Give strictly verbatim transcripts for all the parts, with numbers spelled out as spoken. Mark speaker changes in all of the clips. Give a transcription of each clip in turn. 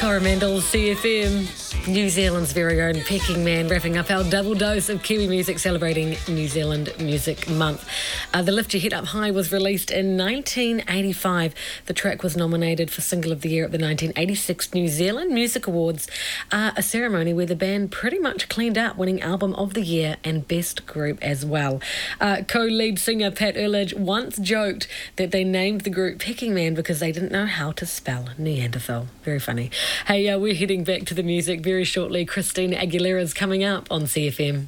Speaker 1: Coromandel C F M, New Zealand's very own Peking Man, wrapping up our double dose of Kiwi music celebrating New Zealand Music Month. Uh, the Lift Your Head Up High was released in nineteen eighty-five. The track was nominated for Single of the Year at the nineteen eighty-six New Zealand Music Awards, uh, a ceremony where the band pretty much cleaned up, winning Album of the Year and Best Group as well. Uh, co-lead singer Pat Earledge once joked that they named the group Peking Man because they didn't know how to spell Neanderthal. Very funny. Hey, uh, we're heading back to the music very shortly. Christina Aguilera's coming up on C F M.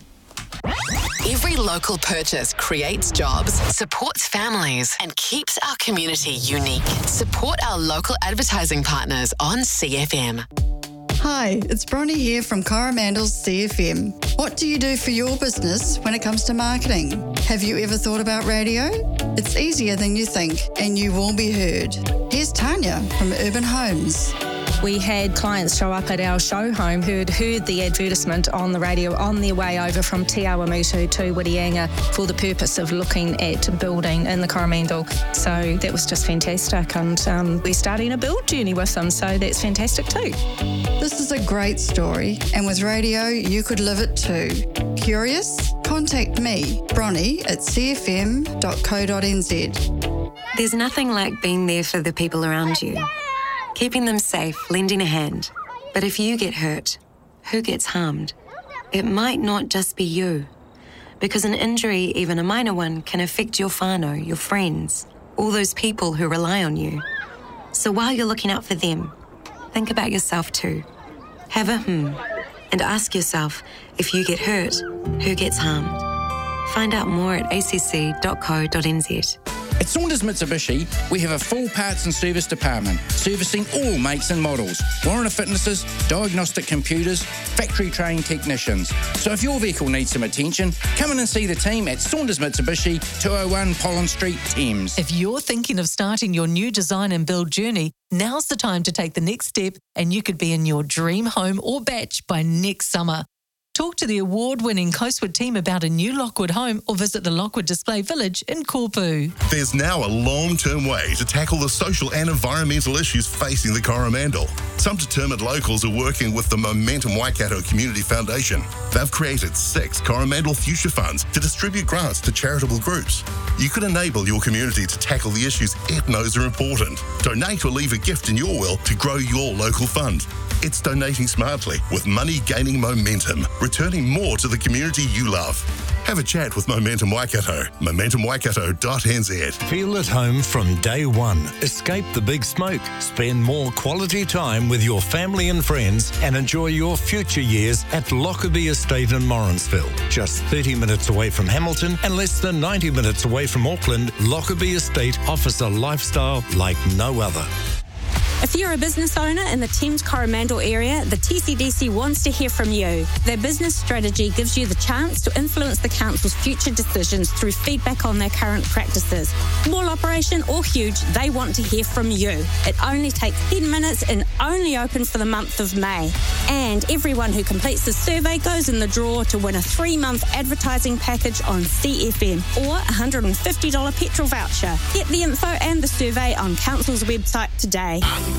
Speaker 2: Every local purchase creates jobs, supports families, and keeps our community unique. Support our local advertising partners on C F M.
Speaker 3: Hi, it's Bronnie here from Coromandel's C F M. What do you do for your business when it comes to marketing? Have you ever thought about radio? It's easier than you think, and you will be heard. Here's Tanya from Urban Homes.
Speaker 4: We had clients show up at our show home who'd heard the advertisement on the radio on their way over from Te Awamutu to Whitianga for the purpose of looking at building in the Coromandel. So that was just fantastic, and um, we're starting a build journey with them, so that's fantastic too.
Speaker 3: This is a great story, and with radio, you could live it too. Curious? Contact me, Bronnie, at c f m dot co dot n z.
Speaker 5: There's nothing like being there for the people around you. Keeping them safe, lending a hand. But if you get hurt, who gets harmed? It might not just be you. Because an injury, even a minor one, can affect your whānau, your friends, all those people who rely on you. So while you're looking out for them, think about yourself too. Have a hmm, and ask yourself, if you get hurt, who gets harmed? Find out more at a c c dot co dot n z.
Speaker 6: At Saunders Mitsubishi, we have a full parts and service department, servicing all makes and models, warranty fitnesses, diagnostic computers, factory-trained technicians. So if your vehicle needs some attention, come in and see the team at Saunders Mitsubishi, two oh one Pollen Street, Thames.
Speaker 7: If you're thinking of starting your new design and build journey, now's the time to take the next step, and you could be in your dream home or batch by next summer. Talk to the award-winning Coastwood team about a new Lockwood home or visit the Lockwood Display Village in Korpu.
Speaker 8: There's now a long-term way to tackle the social and environmental issues facing the Coromandel. Some determined locals are working with the Momentum Waikato Community Foundation. They've created six Coromandel Future Funds to distribute grants to charitable groups. You could enable your community to tackle the issues it knows are important. Donate or leave a gift in your will to grow your local fund. It's donating smartly with money gaining momentum, returning more to the community you love. Have a chat with Momentum Waikato, momentum waikato dot n z.
Speaker 9: Feel at home from day one. Escape the big smoke. Spend more quality time with your family and friends and enjoy your future years at Lockerbie Estate in Morrinsville. Just thirty minutes away from Hamilton and less than ninety minutes away from Auckland, Lockerbie Estate offers a lifestyle like no other.
Speaker 10: If you're a business owner in the Thames Coromandel area, the T C D C wants to hear from you. Their business strategy gives you the chance to influence the council's future decisions through feedback on their current practices. Small operation or huge, they want to hear from you. It only takes ten minutes and only open for the month of May. And everyone who completes the survey goes in the draw to win a three-month advertising package on C F M or a one hundred fifty dollars petrol voucher. Get the info and the survey on council's website today.